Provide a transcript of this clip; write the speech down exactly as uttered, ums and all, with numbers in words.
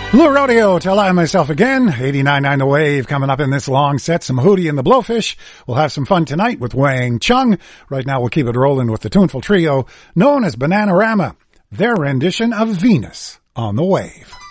Blue Rodeo, Till I Am Myself Again, eighty-nine point nine The Wave, coming up in this long set, some Hootie and the Blowfish. We'll have some fun tonight with Wang Chung. Right now we'll keep it rolling with the tuneful trio known as Bananarama, their rendition of Venus on the Wave.